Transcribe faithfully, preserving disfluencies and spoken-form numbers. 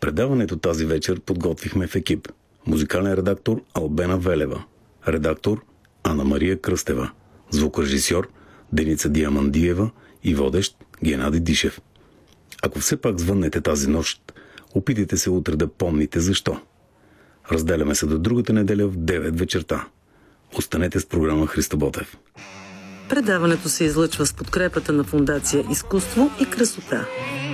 Предаването тази вечер подготвихме в екип. Музикален редактор Албена Велева, редактор Ана Мария Кръстева, звукорежисьор Деница Диамандиева и водещ Геннади Дишев. Ако все пак звъннете тази нощ, опитайте се утре да помните защо. Разделяме се до другата неделя в девет вечерта. Останете с програма Христо Ботев. Предаването се излъчва с подкрепата на Фондация Изкуство и красота.